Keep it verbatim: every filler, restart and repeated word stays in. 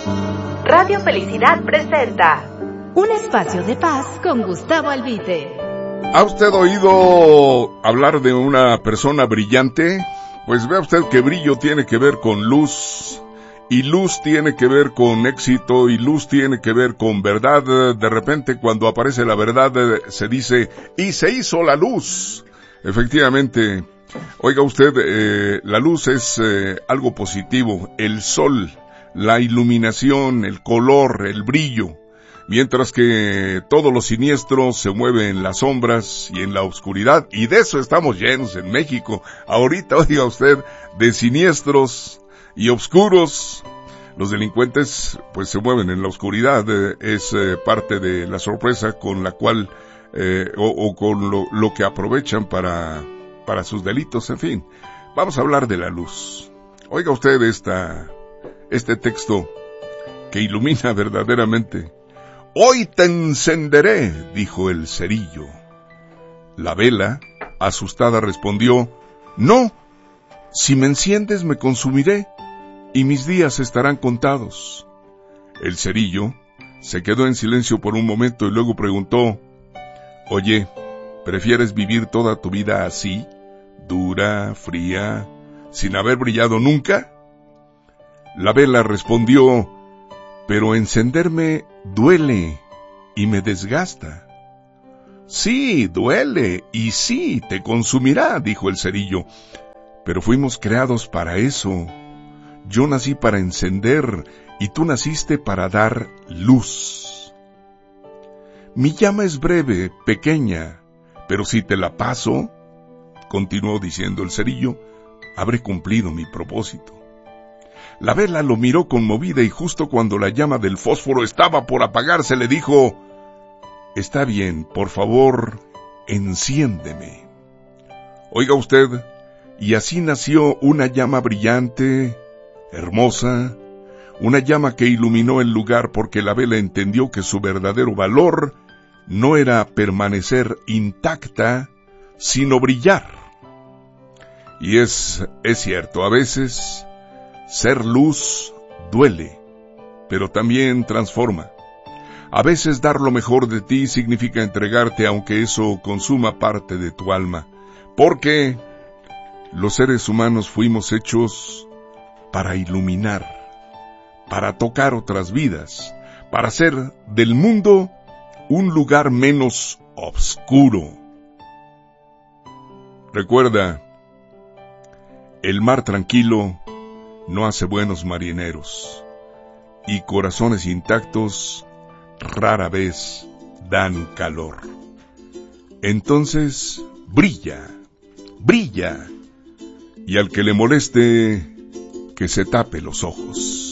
Radio Felicidad presenta un espacio de paz con Gustavo Albite. ¿Ha usted oído hablar de una persona brillante? Pues vea usted que brillo tiene que ver con luz, y luz tiene que ver con éxito, y luz tiene que ver con verdad. De repente, cuando aparece la verdad, se dice, y se hizo la luz. Efectivamente, oiga usted, eh, la luz es eh, algo positivo, el sol, la iluminación, el color, el brillo. Mientras que todo lo siniestro se mueve en las sombras y en la oscuridad, y de eso estamos llenos en México. Ahorita, oiga usted, de siniestros y oscuros. Los delincuentes pues se mueven en la oscuridad, eh, es eh, parte de la sorpresa con la cual, eh, o, o con lo, lo que aprovechan para, para sus delitos, en fin. Vamos a hablar de la luz. Oiga usted esta, este texto que ilumina verdaderamente. Hoy te encenderé, dijo el cerillo. La vela, asustada, respondió, no, si me enciendes me consumiré, y mis días estarán contados. El cerillo se quedó en silencio por un momento y luego preguntó, oye, ¿prefieres vivir toda tu vida así, dura, fría, sin haber brillado nunca? La vela respondió, pero encenderme duele y me desgasta. Sí, duele y sí, te consumirá, dijo el cerillo, pero fuimos creados para eso. Yo nací para encender y tú naciste para dar luz. Mi llama es breve, pequeña, pero si te la paso, continuó diciendo el cerillo, habré cumplido mi propósito. La vela lo miró conmovida y justo cuando la llama del fósforo estaba por apagarse le dijo, está bien, por favor, enciéndeme. Oiga usted, y así nació una llama brillante, hermosa, una llama que iluminó el lugar porque la vela entendió que su verdadero valor no era permanecer intacta, sino brillar. Y es, es cierto, a veces ser luz duele, pero también transforma. A veces dar lo mejor de ti significa entregarte aunque eso consuma parte de tu alma, porque los seres humanos fuimos hechos para iluminar, para tocar otras vidas, para hacer del mundo un lugar menos oscuro. Recuerda, el mar tranquilo no hace buenos marineros, y corazones intactos rara vez dan calor. Entonces, brilla, brilla, y al que le moleste, que se tape los ojos.